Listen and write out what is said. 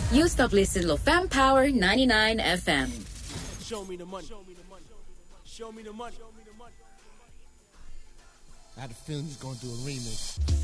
You stop listening to Fam Power 99 FM. Show me the money. Show me the money. Show me the money. I had a feeling he's going to do a remix.